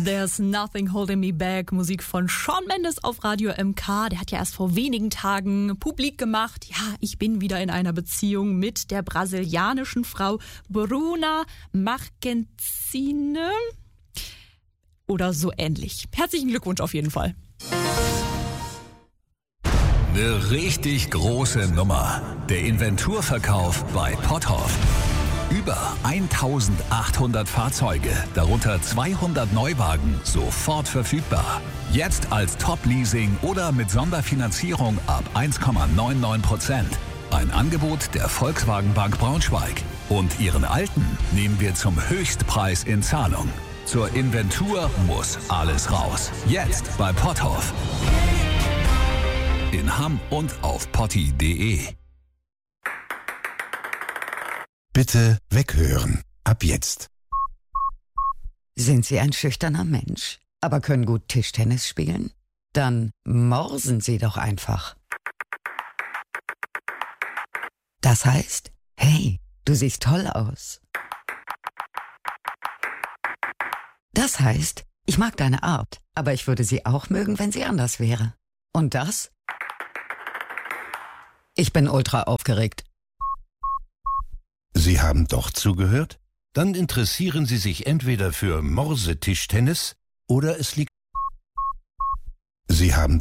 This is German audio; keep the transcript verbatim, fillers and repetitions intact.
There's Nothing Holding Me Back, Musik von Shawn Mendes auf Radio M K. Der hat ja erst vor wenigen Tagen publik gemacht, ja, ich bin wieder in einer Beziehung mit der brasilianischen Frau Bruna Marquezine oder so ähnlich. Herzlichen Glückwunsch auf jeden Fall. Eine richtig große Nummer. Der Inventurverkauf bei Potthoff. Über eintausendachthundert Fahrzeuge, darunter zweihundert Neuwagen, sofort verfügbar. Jetzt als Top-Leasing oder mit Sonderfinanzierung ab eins Komma neunundneunzig Prozent. Ein Angebot der Volkswagen Bank Braunschweig. Und Ihren alten nehmen wir zum Höchstpreis in Zahlung. Zur Inventur muss alles raus. Jetzt bei Potthoff. In Hamm und auf potti punkt de. Bitte weghören. Ab jetzt. Sind Sie ein schüchterner Mensch, aber können gut Tischtennis spielen? Dann morsen Sie doch einfach. Das heißt, hey, du siehst toll aus. Das heißt, ich mag deine Art, aber ich würde sie auch mögen, wenn sie anders wäre. Und das? Ich bin ultra aufgeregt. Sie haben doch zugehört? Dann interessieren Sie sich entweder für Morsetischtennis oder es liegt... Sie haben